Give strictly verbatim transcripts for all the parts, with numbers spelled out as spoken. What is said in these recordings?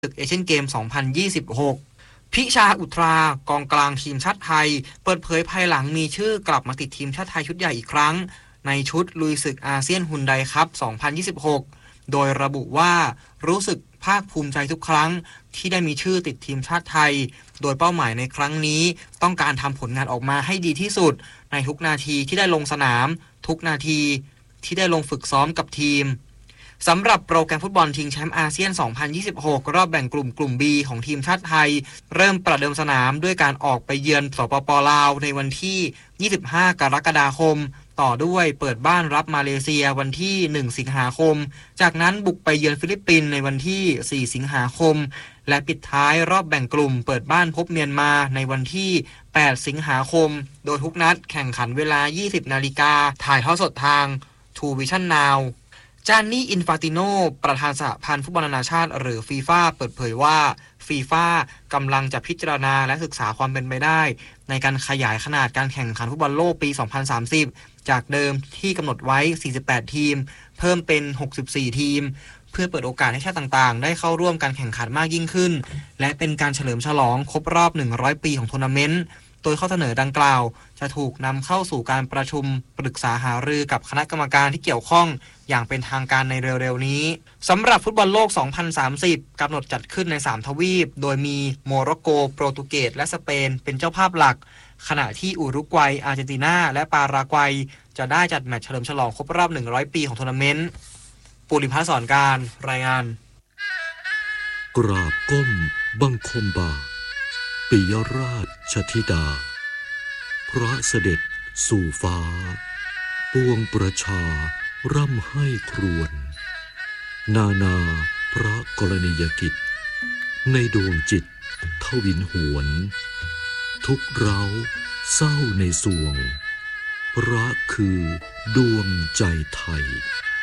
ศึกเอเชียนเกม สองพันยี่สิบหก พิชาอุทรากองกลางทีมชาติไทยเปิดเผยภายหลังมีชื่อกลับมาติดทีมชาติไทยชุดใหญ่อีกครั้งในชุดลุยศึกอาเซียนฮุนไดคัพ สองพันยี่สิบหก โดยระบุว่ารู้สึกภาคภูมิใจทุกครั้งที่ได้มีชื่อติดทีมชาติไทยโดยเป้าหมายในครั้งนี้ต้องการทำผลงานออกมาให้ดีที่สุดในทุกนาทีที่ได้ลงสนามทุกนาทีที่ได้ลงฝึกซ้อมกับทีมสำหรับโปรแกรมฟุตบอลชิงแชมป์อาเซียน สองพันยี่สิบหก รอบแบ่งกลุ่มกลุ่ม B ของทีมชาติไทยเริ่มประเดิมสนามด้วยการออกไปเยือนสปป.ลาวในวันที่ ยี่สิบห้า กรกฎาคมต่อด้วยเปิดบ้านรับมาเลเซียวันที่ หนึ่ง สิงหาคมจากนั้นบุกไปเยือนฟิลิปปินส์ในวันที่ สี่ สิงหาคมและปิดท้ายรอบแบ่งกลุ่มเปิดบ้านพบเมียนมาในวันที่ แปด สิงหาคมโดยทุกนัดแข่งขันเวลา ยี่สิบ นาฬิกาถ่ายทอดสดทาง ทู วิชั่น นาว จานนี่ อินฟาติโนประธานสหพันธ์ฟุตบอลนานาชาติหรือฟีฟ่าเปิดเผยว่าฟีฟ่ากำลังจะพิจารณาและศึกษาความเป็นไปได้ในการขยายขนาดการแข่งขันฟุตบอลโลกปี สองพันสามสิบ จากเดิมที่กำหนดไว้ สี่สิบแปด ทีมเพิ่มเป็น หกสิบสี่ ทีมเพื่อเปิดโอกาสให้ชาติต่างๆได้เข้าร่วมการแข่งขันมากยิ่งขึ้นและเป็นการเฉลิมฉลองครบรอบ หนึ่งร้อย ปีของทัวร์นาเมนต์โดยข้อเสนอดังกล่าวจะถูกนำเข้าสู่การประชุมปรึกษาหารือกับคณะกรรมการที่เกี่ยวข้องอย่างเป็นทางการในเร็วๆนี้สำหรับฟุตบอลโลก สองพันสามสิบ กำหนดจัดขึ้นใน สาม ทวีปโดยมีโมร็อกโกโปรตุเกสและสเปนเป็นเจ้าภาพหลักขณะที่อุรุกวัยอาร์เจนตินาและปารากวัยจะได้จัดแมตช์เฉลิมฉลองครบรอบ หนึ่งร้อย ปีของทัวร์นาเมนต์ปุริพัฒน์สอนการรายงานกราบก้มบังคมบาทปิยราชธิดาพระเสด็จสู่ฟ้าปวงประชาร่ำให้ครวญนานาพระกรณียกิจในดวงจิตทวินหวนทุกเราเศร้าในสวงพระคือดวงใจไทย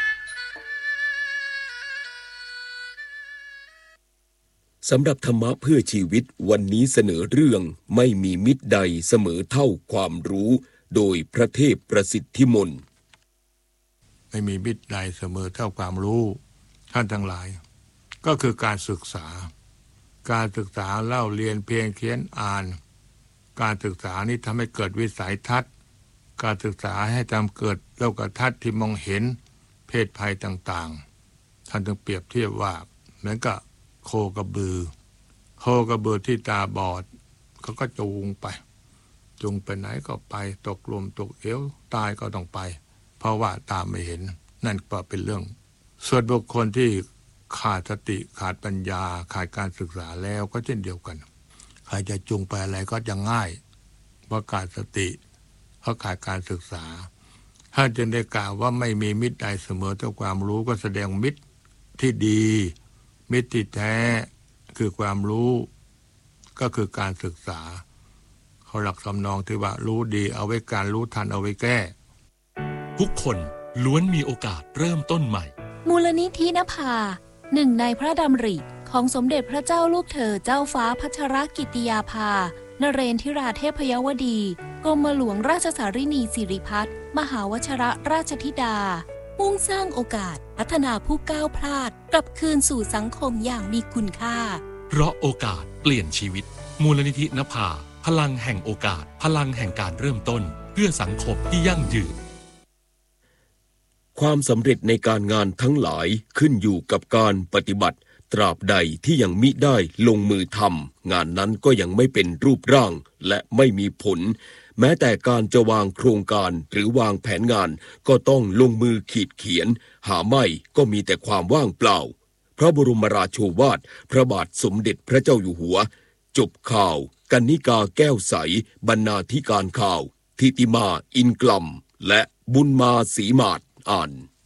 สำหรับธรรมะเพื่อชีวิตวันนี้เสนอเรื่องไม่มีมิตรใดเสมอเท่าความรู้โดยพระเทพประสิทธิมนต์ไม่มีมิตรใดเสมอเท่าความรู้ท่านทั้งหลายก็คือการศึกษาการศึกษาเล่าเรียนเพียงเขียนอ่านการศึกษานี้ทำให้เกิดวิสัยทัศน์การศึกษาให้ทำเกิดโลกทัศน์ที่มองเห็นเพศภัยต่างๆท่านจึงเปรียบเทียบว่าเหมือนกับโคกระบือโคกระบือที่ตาบอดเขาก็จูงไปจูงไปไหนก็ไปตกลมตกเอวตายก็ต้องไปเพราะว่าตาไม่เห็นนั่นก็เป็นเรื่องส่วนบุคคลที่ขาดสติขาดปัญญาขาดการศึกษาแล้วก็เช่นเดียวกันใครจะจูงไปอะไรก็จะง่ายเพราะขาดสติเพราะขาดการศึกษาถ้าจึงได้กล่าวว่าไม่มีมิตรใดเสมอเท่าความรู้ก็แสดงมิตรที่ดีมิตรที่แท้คือความรู้ก็คือการศึกษาเขาหลักสำนองที่ว่ารู้ดีเอาไว้การรู้ทันเอาไว้แก้ทุกคนล้วนมีโอกาสเริ่มต้นใหม่มูลนิธินภาหนึ่งในพระดำริของสมเด็จพระเจ้าลูกเธอเจ้าฟ้าพัชรกิติยาภานเรนทิราเทพยวดีกรมหลวงราชสารินีสิริพัฒน์มหาวชิรราชธิดามุ่งสร้างโอกาสพัฒนาผู้ก้าวพลาดกลับคืนสู่สังคมอย่างมีคุณค่าเพราะโอกาสเปลี่ยนชีวิตมูลนิธินภาพลังแห่งโอกาสพลังแห่งการเริ่มต้นเพื่อสังคมที่ยั่งยืนความสำเร็จในการงานทั้งหลายขึ้นอยู่กับการปฏิบัติตราบใดที่ยังมิได้ลงมือทำงานนั้นก็ยังไม่เป็นรูปร่างและไม่มีผลแม้แต่การจะวางโครงการหรือวางแผนงานก็ต้องลงมือขีดเขียนหาไม่ก็มีแต่ความว่างเปล่าพระบรมราโชวาทพระบาทสมเด็จพระเจ้าอยู่หัวจบข่าวกนิกาแก้วใสบรรณาธิการข่าวทิติมาอินกลัมและบุญมาศรีมาศอ่าน